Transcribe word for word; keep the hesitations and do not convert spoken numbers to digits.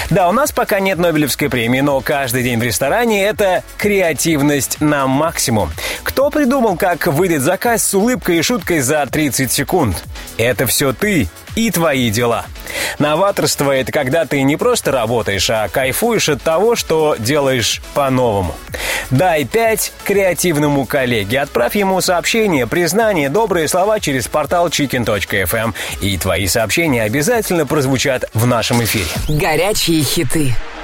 Да, у нас пока нет Нобелевской премии, но каждый день в ресторане — это креативность на максимум. Кто придумал, как выдать заказ с улыбкой и шуткой за тридцать секунд? Это все ты и твои дела. Новаторство — это когда ты не просто работаешь, а кайфуешь от того, что делаешь по-новому. Дай пять креативному коллеге. Отправь ему сообщение, признание, добрые слова через портал чикен точка эф эм. И твои сообщения обязательно прозвучат в нашем эфире. Горячие хиты.